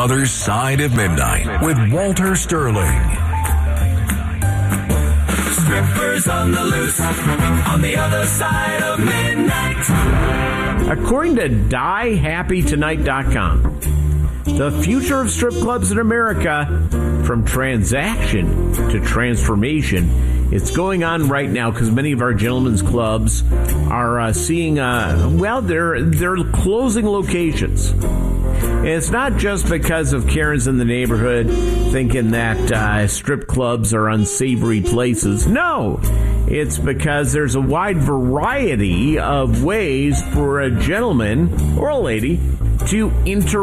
Other Side of Midnight with Walter Sterling. Strippers on the loose on the other side of midnight. According to DieHappyTonight.com, the future of strip clubs in America, from transaction to transformation, it's going on right now because many of our gentlemen's clubs are seeing, they're closing locations. And it's not just because of Karens in the neighborhood thinking that strip clubs are unsavory places. No, it's because there's a wide variety of ways for a gentleman or a lady to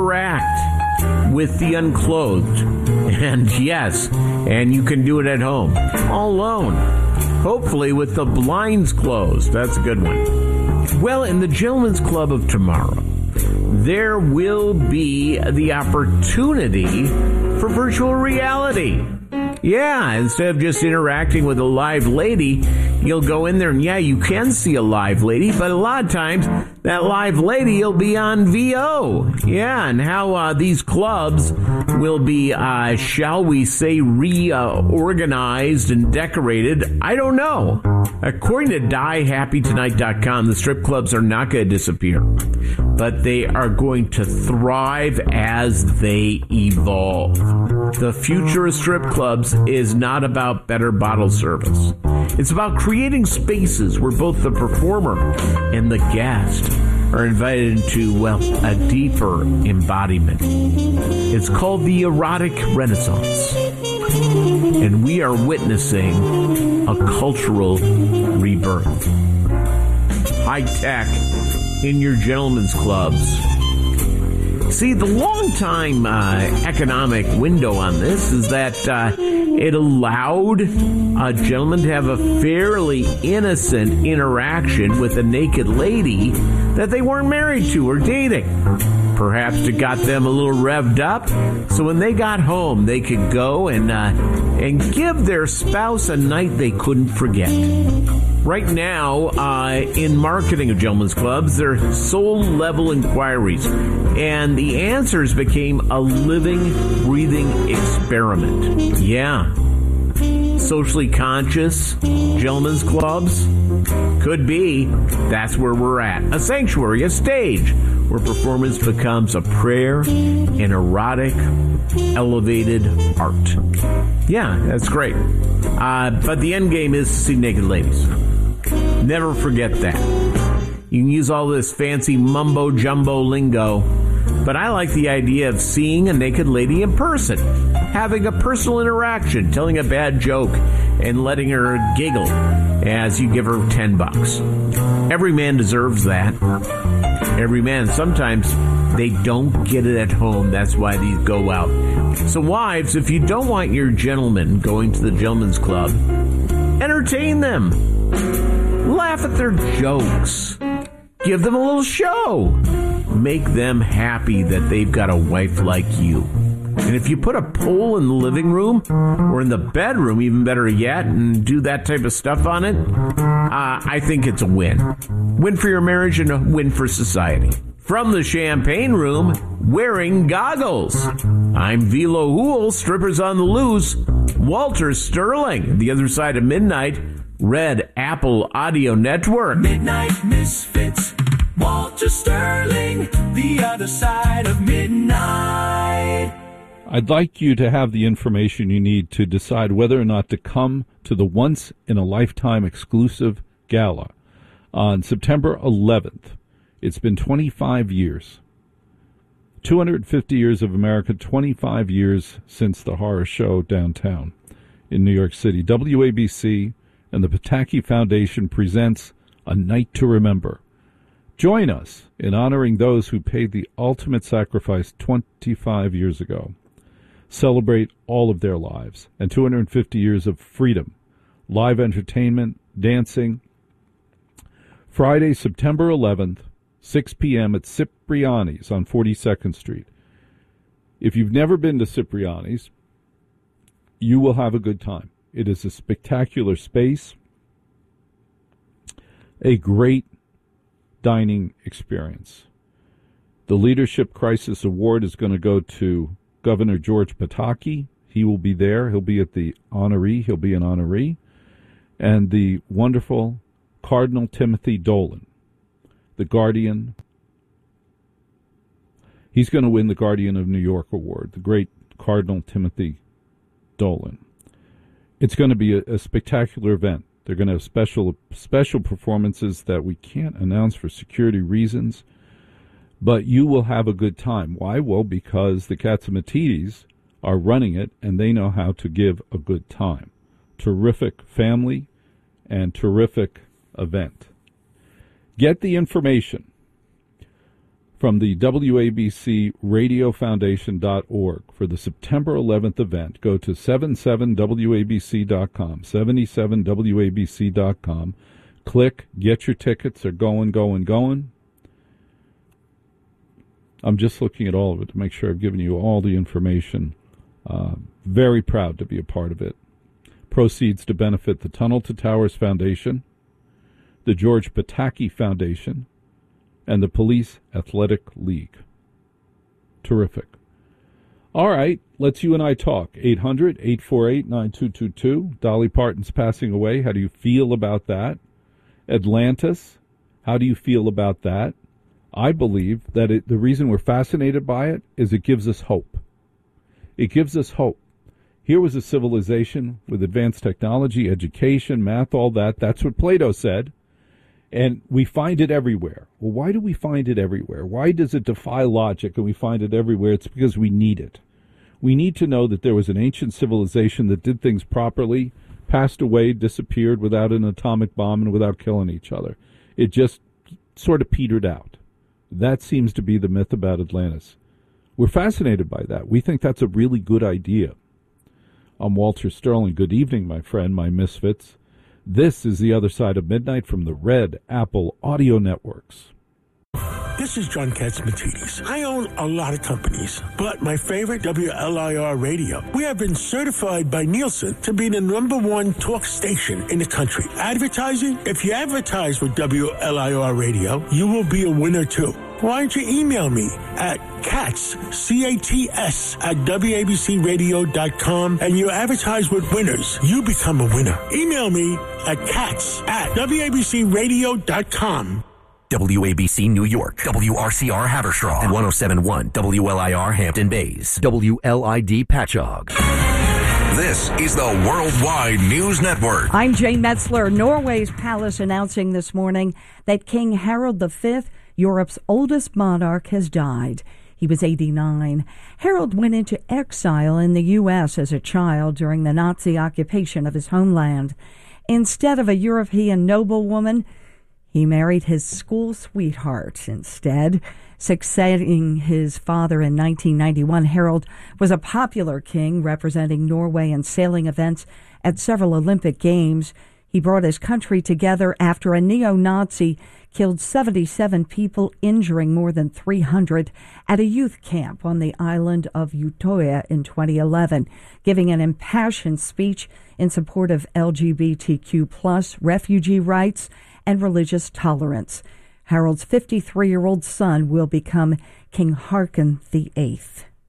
interact with the unclothed. And yes, and you can do it at home, all alone. Hopefully with the blinds closed. That's a good one. Well, in the Gentlemen's Club of tomorrow, there will be the opportunity for virtual reality. Yeah, instead of just interacting with a live lady, you'll go in there and you can see a live lady, but a lot of times that live lady will be on VO. Yeah, and how these clubs will be, shall we say, reorganized and decorated, I don't know. According to DieHappyTonight.com, the strip clubs are not going to disappear, but they are going to thrive as they evolve. The future of strip clubs is not about better bottle service. It's about creating spaces where both the performer and the guest are invited into, a deeper embodiment. It's called the erotic renaissance. And we are witnessing a cultural rebirth. High tech in your gentlemen's clubs. See, the long-time economic window on this is that it allowed a gentleman to have a fairly innocent interaction with a naked lady that they weren't married to or dating. Perhaps it got them a little revved up, so when they got home, they could go and give their spouse a night they couldn't forget. Right now, in marketing of gentlemen's clubs, they're soul-level inquiries, and the answers became a living, breathing experiment. Yeah. Socially conscious gentlemen's clubs? Could be. That's where we're at. A sanctuary, a stage, where performance becomes a prayer, an erotic, elevated art. Yeah, that's great. But the end game is to see naked ladies. Never forget that. You can use all this fancy mumbo-jumbo lingo, but I like the idea of seeing a naked lady in person, having a personal interaction, telling a bad joke, and letting her giggle as you give her $10. Every man deserves that. Every man. Sometimes they don't get it at home. That's why these go out. So wives, if you don't want your gentlemen going to the gentlemen's club, entertain them. Laugh at their jokes. Give them a little show. Make them happy that they've got a wife like you. And if you put a pole in the living room or in the bedroom, even better yet, and do that type of stuff on it, I think it's a win. Win for your marriage and a win for society. From the champagne room, wearing goggles, I'm Velo Hool, Strippers on the Loose, Walter Sterling, The Other Side of Midnight, Red Apple Audio Network. Midnight Misfits, Walter Sterling, The Other Side of Midnight. I'd like you to have the information you need to decide whether or not to come to the once-in-a-lifetime exclusive gala on September 11th. It's been 25 years. 250 years of America, 25 years since the horror show downtown in New York City. WABC and the Pataki Foundation presents A Night to Remember. Join us in honoring those who paid the ultimate sacrifice 25 years ago. Celebrate all of their lives and 250 years of freedom, live entertainment, dancing. Friday, September 11th, 6 p.m. at Cipriani's on 42nd Street. If you've never been to Cipriani's, you will have a good time. It is a spectacular space, a great dining experience. The Leadership Crisis Award is going to go to Governor George Pataki. He will be there. He'll be at the honoree. He'll be an honoree. And the wonderful Cardinal Timothy Dolan, the Guardian. He's going to win the Guardian of New York award, the great Cardinal Timothy Dolan. It's going to be a spectacular event. They're going to have special performances that we can't announce for security reasons, but you will have a good time. Why? Well, because the Catsimatidis are running it, and they know how to give a good time. Terrific family and terrific event. Get the information from the WABC radiofoundation.org for the September 11th event. Go to 77wabc.com, 77wabc.com. Click, get your tickets. They're going. I'm just looking at all of it to make sure I've given you all the information. Very proud to be a part of it. Proceeds to benefit the Tunnel to Towers Foundation, the George Pataki Foundation, and the Police Athletic League. Terrific. All right, let's you and I talk. 800-848-9222. Dolly Parton's passing away. How do you feel about that? Atlantis, how do you feel about that? I believe that the reason we're fascinated by it is it gives us hope. It gives us hope. Here was a civilization with advanced technology, education, math, all that. That's what Plato said. And we find it everywhere. Well, why do we find it everywhere? Why does it defy logic and we find it everywhere? It's because we need it. We need to know that there was an ancient civilization that did things properly, passed away, disappeared without an atomic bomb and without killing each other. It just sort of petered out. That seems to be the myth about Atlantis. We're fascinated by that. We think that's a really good idea. I'm Walter Sterling. Good evening, my friend, my misfits. This is The Other Side of Midnight from the Red Apple Audio Networks. This is John Catsimatidis. I own a lot of companies, but my favorite, WLIR Radio. We have been certified by Nielsen to be the #1 talk station in the country. Advertising? If you advertise with WLIR Radio, you will be a winner too. Why don't you email me at CATS, C-A-T-S, at WABCRadio.com, and you advertise with winners. You become a winner. Email me at CATS at WABCRadio.com. WABC New York, WRCR Haverstraw, and 107.1 WLIR Hampton Bays, WLID Patchogue. This is the Worldwide News Network. I'm Jane Metzler. Norway's palace announcing this morning that King Harald V, Europe's oldest monarch, has died. He was 89. Harald went into exile in the U.S. as a child during the Nazi occupation of his homeland. Instead of a European noblewoman, he married his school sweetheart instead. Succeeding his father in 1991, Harald was a popular king representing Norway in sailing events at several Olympic Games. He brought his country together after a neo-Nazi killed 77 people, injuring more than 300 at a youth camp on the island of Utøya in 2011, giving an impassioned speech in support of LGBTQ+ refugee rights and religious tolerance. Harald's 53-year-old son will become King Haakon VIII.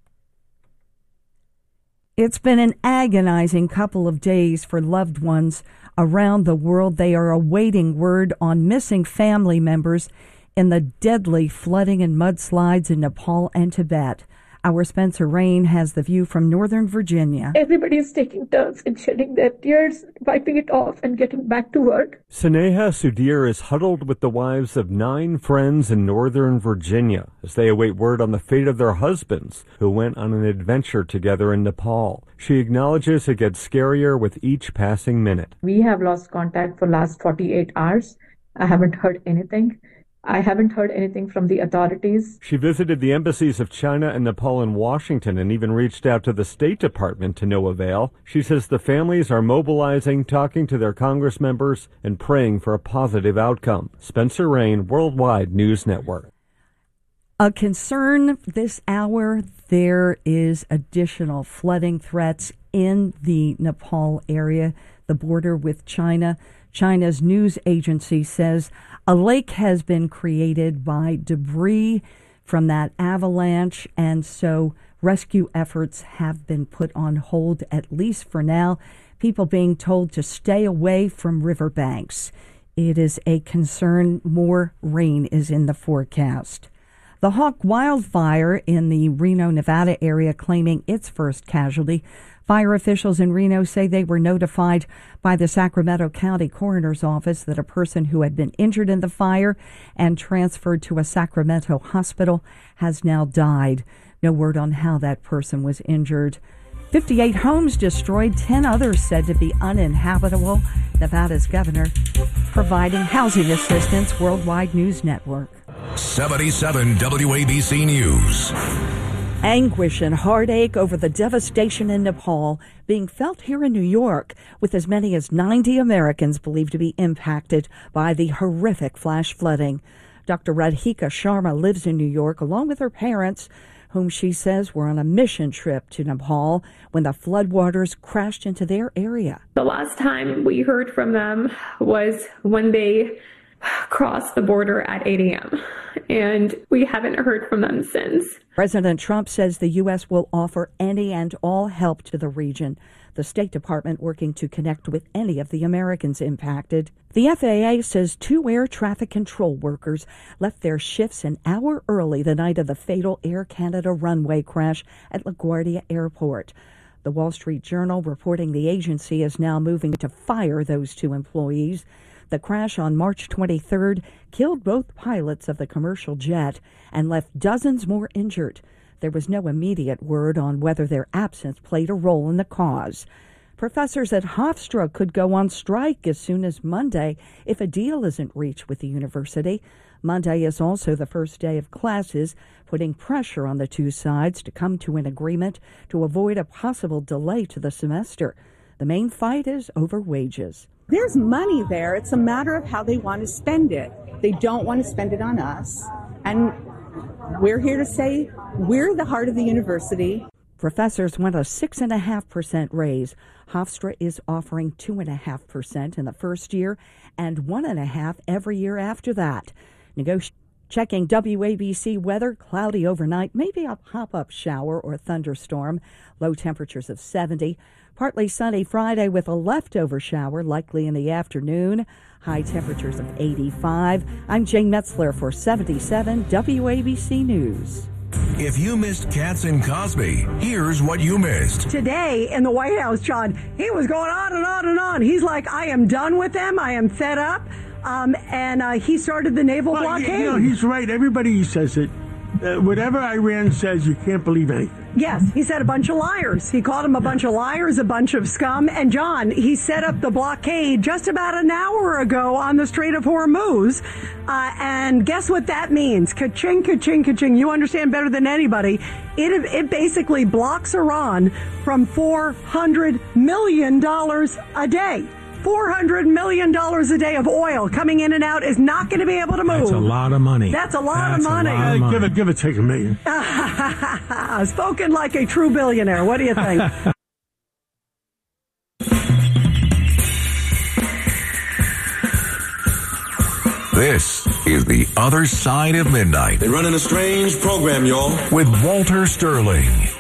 It's been an agonizing couple of days for loved ones around the world. They are awaiting word on missing family members in the deadly flooding and mudslides in Nepal and Tibet. Our Spencer Rain has the view from Northern Virginia. Everybody is taking turns in shedding their tears, wiping it off, and getting back to work. Sneha Sudhir is huddled with the wives of 9 friends in Northern Virginia as they await word on the fate of their husbands who went on an adventure together in Nepal. She acknowledges it gets scarier with each passing minute. We have lost contact for last 48 hours. I haven't heard anything. I haven't heard anything from the authorities. She visited the embassies of China and Nepal and Washington and even reached out to the State Department to no avail. She says the families are mobilizing, talking to their Congress members, and praying for a positive outcome. Spencer Rain, Worldwide News Network. A concern this hour, there is additional flooding threats in the Nepal area, the border with China. China's news agency says a lake has been created by debris from that avalanche, and so Rescue efforts have been put on hold, at least for now. People being told to stay away from riverbanks. It is a concern. More rain is in the forecast. The Hawk wildfire in the Reno, Nevada area claiming its first casualty. Fire officials in Reno say they were notified by the Sacramento County Coroner's Office that a person who had been injured in the fire and transferred to a Sacramento hospital has now died. No word on how that person was injured. 58 homes destroyed, 10 others said to be uninhabitable. Nevada's governor providing housing assistance. Worldwide News Network. 77 WABC News. Anguish and heartache over the devastation in Nepal being felt here in New York, with as many as 90 Americans believed to be impacted by the horrific flash flooding. Dr. Radhika Sharma lives in New York along with her parents, whom she says were on a mission trip to Nepal when the floodwaters crashed into their area. The last time we heard from them was when they crossed the border at 8 a.m., and we haven't heard from them since. President Trump says the U.S. will offer any and all help to the region. The State Department working to connect with any of the Americans impacted. The FAA says 2 air traffic control workers left their shifts an hour early the night of the fatal Air Canada runway crash at LaGuardia Airport. The Wall Street Journal reporting the agency is now moving to fire those 2 employees. The crash on March 23rd killed both pilots of the commercial jet and left dozens more injured. There was no immediate word on whether their absence played a role in the cause. Professors at Hofstra could go on strike as soon as Monday if a deal isn't reached with the university. Monday is also the first day of classes, putting pressure on the 2 sides to come to an agreement to avoid a possible delay to the semester. The main fight is over wages. There's money there. It's a matter of how they want to spend it. They don't want to spend it on us. And we're here to say we're the heart of the university. Professors want a 6.5% raise. Hofstra is offering 2.5% in the first year and 1.5% every year after that. Checking WABC weather, cloudy overnight, maybe a pop-up shower or thunderstorm. Low temperatures of 70. Partly sunny Friday with a leftover shower likely in the afternoon. High temperatures of 85. I'm Jane Metzler for 77 WABC News. If you missed Katz and Cosby, here's what you missed. Today in the White House, John, he was going on and on and on. He's like, I am done with them. I am fed up. And he started the naval blockade. You know, he's right. Everybody says it. Whatever Iran says, you can't believe anything. Yes, he said a bunch of liars. He called them a bunch of liars, a bunch of scum. And John, he set up the blockade just about an hour ago on the Strait of Hormuz. And guess what that means? Ka-ching, ka-ching, ka-ching. You understand better than anybody. It basically blocks Iran from $400 million a day. $400 million a day of oil coming in and out is not going to be able to move. That's a lot of money. That's a lot of money. Give it, take $1 million. Spoken like a true billionaire. What do you think? This is The Other Side of Midnight. They're running a strange program, y'all. With Walter Sterling.